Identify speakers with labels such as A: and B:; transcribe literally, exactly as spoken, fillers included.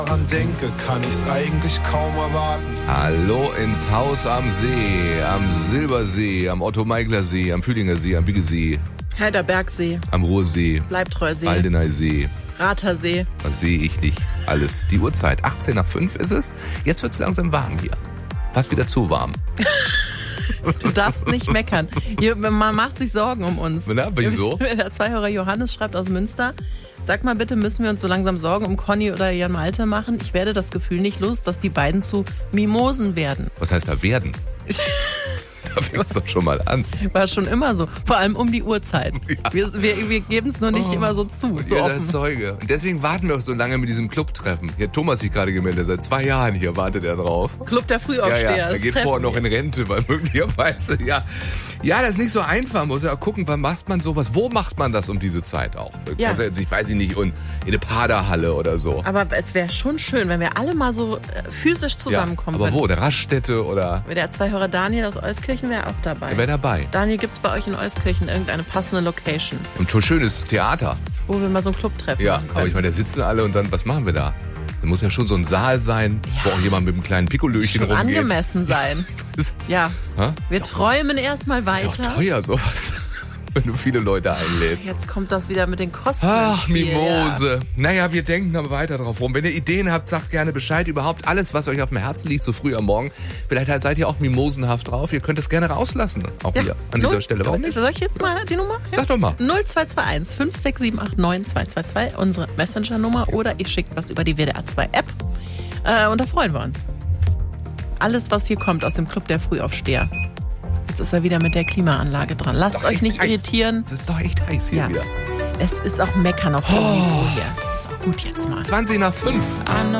A: daran denke, kann ich's eigentlich kaum erwarten.
B: Hallo ins Haus am See, am Silbersee, am Otto-Meigler-See, am Fühlinger See, am Biggesee,
C: Heiderbergsee,
B: am Ruhrsee,
C: Bleibtreuersee,
B: Aldeneysee.
C: Ratersee.
B: Das sehe ich nicht. Alles. Die Uhrzeit, achtzehn nach fünf ist es. Jetzt wird's langsam warm hier. Fast wieder zu warm.
C: Du darfst nicht meckern. Hier, man macht sich Sorgen um uns.
B: Na, wieso?
C: Der Zweihörer Johannes schreibt aus Münster: Sag mal bitte, müssen wir uns so langsam Sorgen um Conny oder Jan Malte machen? Ich werde das Gefühl nicht los, dass die beiden zu Mimosen werden.
B: Was heißt da werden? Da fängt es doch schon mal an.
C: War schon immer so. Vor allem um die Uhrzeit. Ja. Wir, wir, wir geben es nur nicht oh, immer so zu. So
B: ihr
C: offen.
B: Zeuge. Und deswegen warten wir auch so lange mit diesem Clubtreffen. Hier hat Thomas sich gerade gemeldet. Seit zwei Jahren hier wartet er drauf.
C: Club der Frühaufsteher.
B: Ja, ja. Er geht vorher noch in Rente, weil möglicherweise, ja. Ja, das ist nicht so einfach. Man muss ja auch gucken, wann macht man sowas? Wo macht man das um diese Zeit auch?
C: Ja.
B: Also jetzt, ich weiß nicht, in eine Paderhalle oder so.
C: Aber es wäre schon schön, wenn wir alle mal so physisch zusammenkommen.
B: Ja, aber wo? Der Raststätte oder?
C: Der Zweihörer Daniel aus Euskirchen wäre auch dabei.
B: Der wäre dabei.
C: Daniel, gibt's bei euch in Euskirchen irgendeine passende Location?
B: Ein schönes Theater.
C: Wo wir mal so ein Clubtreffen
B: ja,
C: machen können.
B: Aber ich meine, da sitzen alle und dann, was machen wir da? Da muss ja schon so ein Saal sein, ja, wo auch jemand mit einem kleinen Pikolöchen rumgeht.
C: Angemessen sein. Ja.
B: Ha?
C: Wir träumen erstmal weiter.
B: Ist auch teuer sowas, wenn du viele Leute einlädst.
C: Jetzt kommt das wieder mit den Kosten.
B: Ach,
C: Spiel,
B: Mimose.
C: Ja.
B: Naja, wir denken aber weiter drauf rum. Wenn ihr Ideen habt, sagt gerne Bescheid. Überhaupt alles, was euch auf dem Herzen liegt, so früh am Morgen. Vielleicht seid ihr auch mimosenhaft drauf. Ihr könnt es gerne rauslassen. Auch ja. hier an dieser
C: Null,
B: Stelle. Warum nicht?
C: Soll ich jetzt mal die Nummer?
B: Sag doch mal.
C: null zwei zwei eins fünf sechs sieben acht neun zwei zwei zwei, unsere Messenger-Nummer. Oder ihr schickt was über die W D R zwei App. Äh, und da freuen wir uns. Alles, was hier kommt aus dem Club der Frühaufsteher. Jetzt ist er wieder mit der Klimaanlage dran. Lasst euch nicht heiß. irritieren.
B: Es ist doch echt heiß hier ja. wieder.
C: Es ist auch Meckern auf dem oh. Niveau hier. Ist auch gut jetzt mal.
B: zwanzig nach fünf.
C: I know